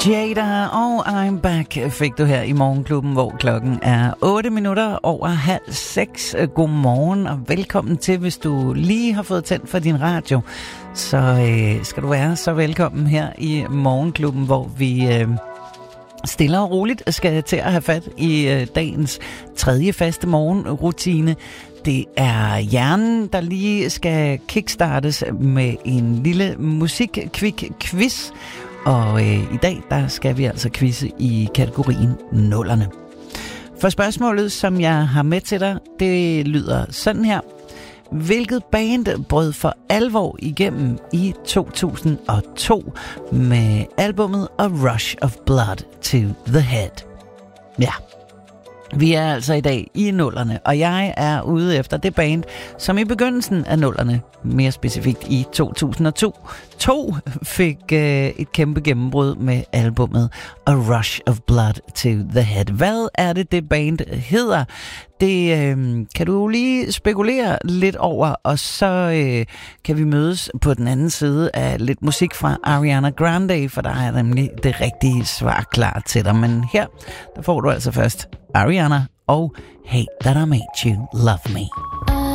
Jada og I'm Back fik du her i Morgenklubben, hvor klokken er 8:05. Godmorgen og velkommen til, hvis du lige har fået tændt for din radio. Så skal du være så velkommen her i Morgenklubben, hvor vi stille og roligt skal til at have fat i dagens tredje faste morgenrutine. Det er hjernen, der lige skal kickstartes med en lille musik-quiz. Og i dag, der skal vi altså quizze i kategorien nullerne. For spørgsmålet, som jeg har med til dig, det lyder sådan her. Hvilket band brød for alvor igennem i 2002 med albummet A Rush of Blood to the Head? Ja, vi er altså i dag i nullerne, og jeg er ude efter det band, som i begyndelsen af nullerne, mere specifikt i 2002, fik et kæmpe gennembrud med albummet A Rush of Blood to the Head. Hvad er det band hedder? Det kan du lige spekulere lidt over, og så kan vi mødes på den anden side af lidt musik fra Ariana Grande, for der er nemlig det rigtige svar klar til dig. Men her, der får du altså først Ariana og Hate That I Made You Love Me.